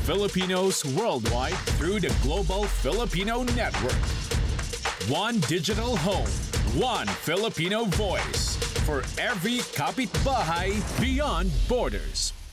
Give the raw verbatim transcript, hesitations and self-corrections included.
Filipinos worldwide through the Global Filipino Network. One digital home, one Filipino voice for every kapitbahay beyond borders.